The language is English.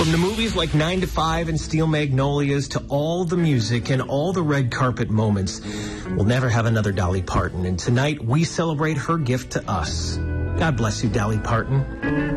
From the movies like 9 to 5 and Steel Magnolias to all the music and all the red carpet moments, we'll never have another Dolly Parton. And tonight we celebrate her gift to us. God bless you, Dolly Parton.